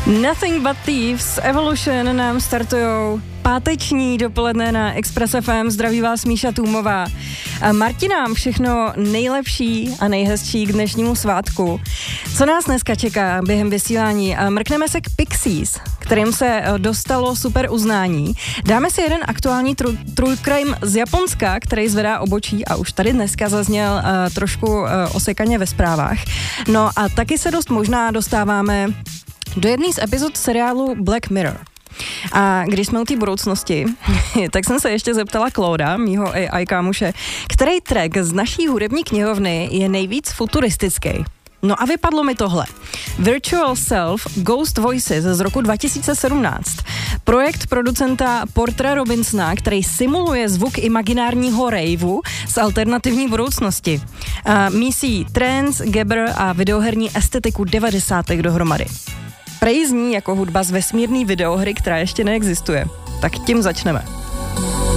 Nothing But Thieves, Evolution nám startujou páteční dopoledne na Express FM. Zdraví vás Míša Tůmová. A Martinám všechno nejlepší a nejhezčí k dnešnímu svátku. Co nás dneska čeká během vysílání? Mrkneme se k Pixies, kterým se dostalo super uznání. Dáme si jeden aktuální true crime z Japonska, který zvedá obočí a už tady dneska zazněl trošku osekaně ve zprávách. No a taky se dost možná dostáváme do jedné z epizod seriálu Black Mirror. A když jsme u té budoucnosti, tak jsem se ještě zeptala Clauda, mýho AI kámoše, který track z naší hudební knihovny je nejvíc futuristický. No a vypadlo mi tohle. Virtual Self Ghost Voices z roku 2017. Projekt producenta Portera Robinsona, který simuluje zvuk imaginárního raveu z alternativní budoucnosti. Mísí trance, gabber a videoherní estetiku 90. dohromady. Prej zní jako hudba z vesmírný videohry, která ještě neexistuje. Tak tím začneme.